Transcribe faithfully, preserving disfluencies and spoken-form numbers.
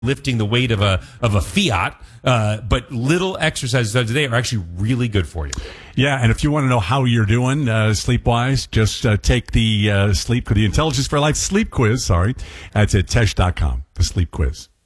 lifting the weight of a of a Fiat, uh, but little exercises today are actually really good for you. Yeah, and if you want to know how you're doing uh, sleep-wise, just uh, take the uh, sleep, the Intelligence for Life sleep quiz, sorry. That's at tesh dot com, the sleep quiz.